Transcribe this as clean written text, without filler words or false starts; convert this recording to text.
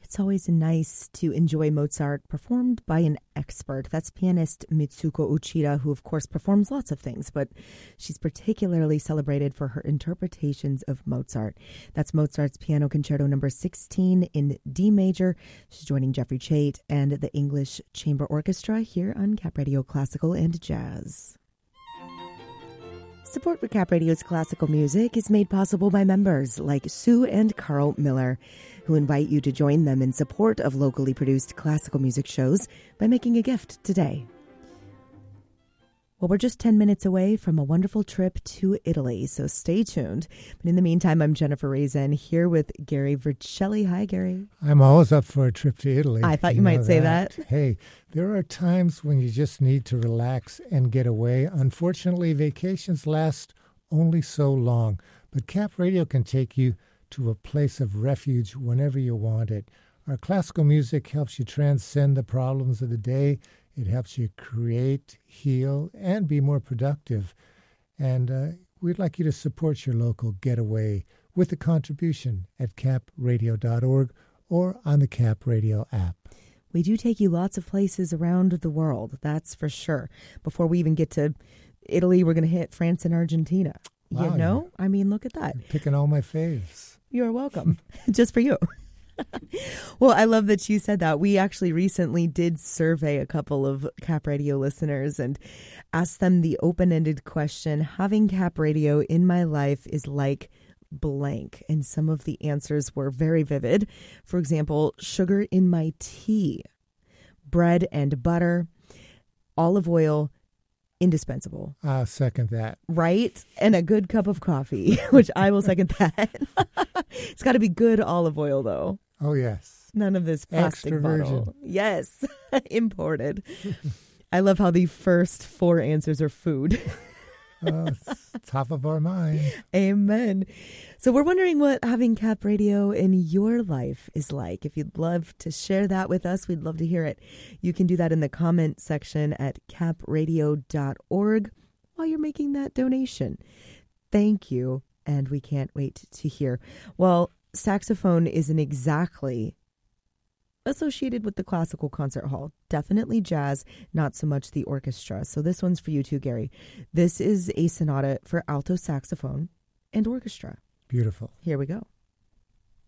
It's always nice to enjoy Mozart performed by an expert. That's pianist Mitsuko Uchida, who of course performs lots of things, but she's particularly celebrated for her interpretations of Mozart. That's Mozart's Piano Concerto number 16 in D major. She's joining Jeffrey Chait and the English Chamber Orchestra here on Cap Radio Classical and Jazz. Support for Cap Radio's classical music is made possible by members like Sue and Carl Miller, who invite you to join them in support of locally produced classical music shows by making a gift today. Well, we're just 10 minutes away from a wonderful trip to Italy, so stay tuned. But in the meantime, I'm Jennifer Raisin here with Gary Vercelli. Hi, Gary. I'm always up for a trip to Italy. I thought you might say that. Hey, there are times when you just need to relax and get away. Unfortunately, vacations last only so long, but Cap Radio can take you to a place of refuge whenever you want it. Our classical music helps you transcend the problems of the day. It helps you create, heal, and be more productive. And we'd like you to support your local getaway with a contribution at capradio.org or on the Cap Radio app. We do take you lots of places around the world, that's for sure. Before we even get to Italy, we're going to hit France and Argentina. Wow, you know? I mean, look at that. You're picking all my faves. You're welcome. Just for you. Well, I love that you said that. We actually recently did survey a couple of Cap Radio listeners and asked them the open-ended question, having Cap Radio in my life is like blank. And some of the answers were very vivid. For example, sugar in my tea, bread and butter, olive oil, indispensable. I'll second that. Right? And a good cup of coffee, which I will second that. It's got to be good olive oil, though. Oh, yes. None of this plastic Extra bottle. virgin. Yes, imported. I love how the first four answers are food. It's top of our mind. Amen. So we're wondering what having Cap Radio in your life is like. If you'd love to share that with us, we'd love to hear it. You can do that in the comment section at capradio.org while you're making that donation. Thank you, and we can't wait to hear. Well, saxophone isn't exactly associated with the classical concert hall. Definitely jazz, not so much the orchestra. So this one's for you too, Gary. This is a sonata for alto saxophone and orchestra. Beautiful. Here we go.